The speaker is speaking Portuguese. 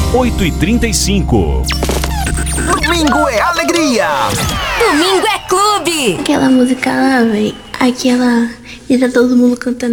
8h35. Domingo é alegria. Domingo é clube. Aquela música lá, véi. Aquela. E tá todo mundo cantando.